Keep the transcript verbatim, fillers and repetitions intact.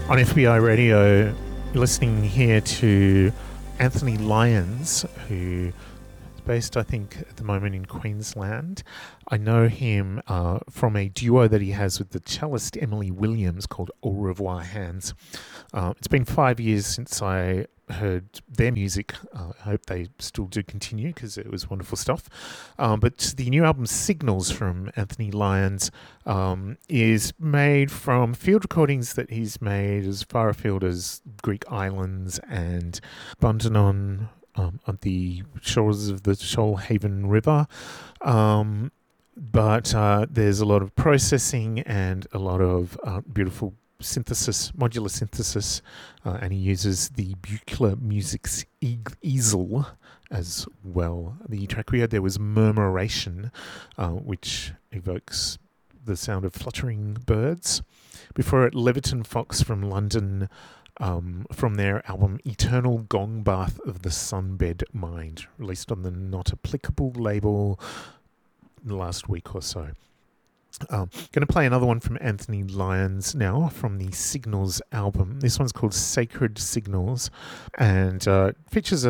On F B I Radio, you're listening here to Anthony Lyons, who is based, I think, at the moment in Queensland. I know him uh, from a duo that he has with the cellist Emily Williams called Au Revoir Hands. Uh, it's been five years since I heard their music. Uh, I hope they still do continue because it was wonderful stuff. Um, but the new album Signals from Anthony Lyons um, is made from field recordings that he's made as far afield as Greek islands and Bundanon um, on the shores of the Shoalhaven River. Um, but uh, there's a lot of processing and a lot of uh, beautiful synthesis, modular synthesis, uh, and he uses the Buchla Music's e- easel as well. The track we heard there was Murmuration, uh, which evokes the sound of fluttering birds. Before it, Leviton Fox from London, um, from their album Eternal Gong Bath of the Sunbed Mind, released on the Not Applicable label last week or so. Um, going to play another one from Anthony Lyons now from the Signals album. This one's called Sacred Signals and uh, features a